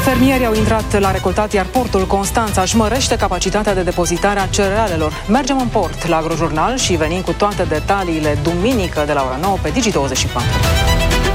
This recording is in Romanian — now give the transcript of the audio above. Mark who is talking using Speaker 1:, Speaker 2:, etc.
Speaker 1: Fermierii au intrat la recoltat, iar portul Constanța își mărește capacitatea de depozitare a cerealelor. Mergem în port la Agrojurnal și venim cu toate detaliile duminică de la ora 9 pe Digi24.